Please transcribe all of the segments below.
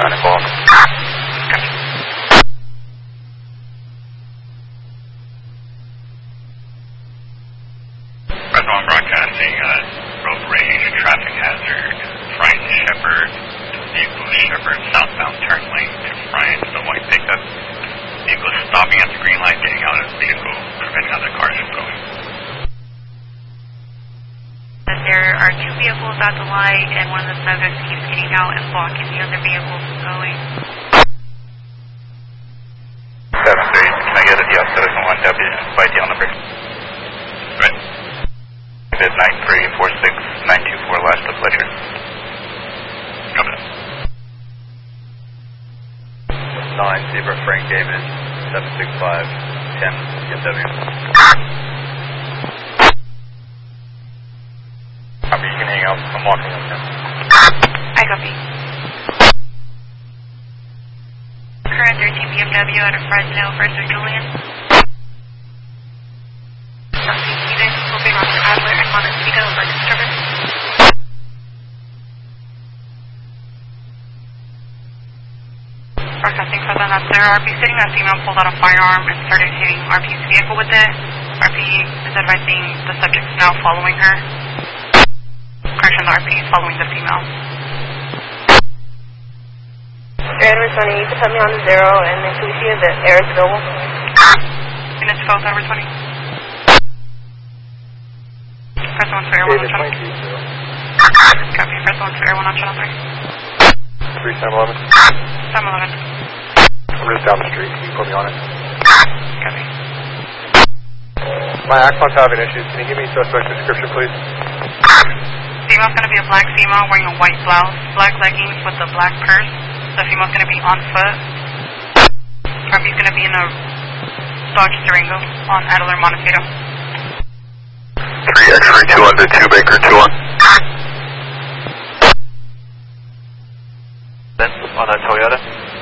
on involved. Fresno broadcasting, road rage, traffic hazard, Friant Shepherd, vehicle Shepherd, southbound turn lane to Friant, the white pickup. Vehicle stopping at the green light, getting out of the vehicle, preventing other cars from going. There are two vehicles at the light, and one of the subjects keeps getting out and blocking the other vehicle from going. 7-3, can I get a DL 701W by DL number? Right. Bid 9346924 last of pleasure. Copy. 9 Zebra Frank David 765 10 BMW. Copy, you can hang out. I'm walking up now. I copy. Current 13 BMW out of Fresno, First of Julian. Steven, hoping Officer Adler and Montecito alert disturbance. Broadcasting Fresno, that's there. RP sitting that female pulled out a firearm and started hitting RP's vehicle with it. RP is advising the subject is now following her. Correction, the RP is following the female. Edward Sonny, you can put me on the 0, and then can we see if the air is available? Units go, Edward 20. Press 1 for air 1 on channel 3. Copy, press 1 for air 1 on channel 3. 3 Sam 11. Sam 11. I'm just down the street. Can you put me on it? Copy. My Axon's having issues. Can you give me suspect description, please? Female's going to be a black female wearing a white blouse, black leggings with a black purse. The female's going to be on foot. RP's going to be in a Dodge Durango on Adler Montecito. 3 X-ray 2 to 2 Baker 2-1. Then on that Toyota.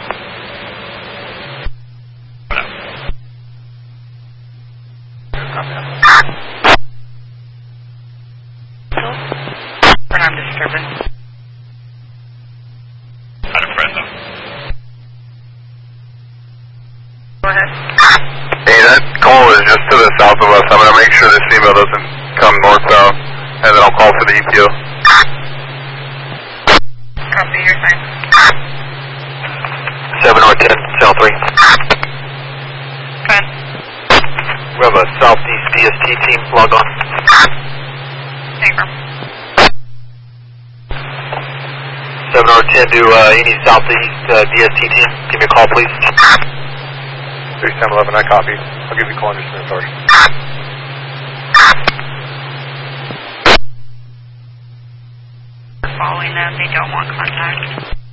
Armed disturbance. Out of Fresno. Go ahead. Hey, that call is just to the south of us. I'm going to make sure this female doesn't come north-south, and then I'll call for the EPO. Copy, your sign. 7 or 10, cell 3. Go ahead. We have a Southeast DST team logged on. Affirm. 7 or 10 to any Southeast DST team. Give me a call, please. 3 Sam 11, I copy. I'll give you a call in just a minute, Sarge. Following them, they don't want contact.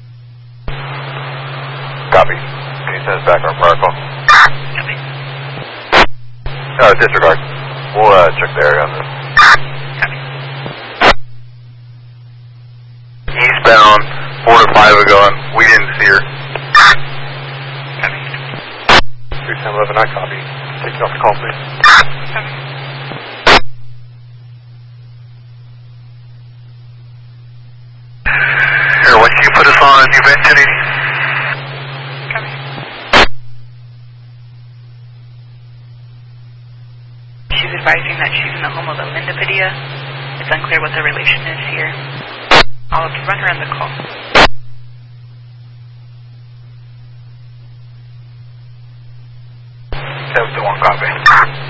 Copy. Can you send us back our fire call? Copy. Disregard. We'll check the area on this. Copy. Eastbound 4 to 5 ago, and we didn't see her. Copy. 3 Sam 11, I copy. Taking off the call, please. Copy. Here, once you put us on a new vent 1080. Copy. She's advising that she's in the home of Linda Padilla. It's unclear what the relation is here. I'll run her on the call. 7 to 1, copy.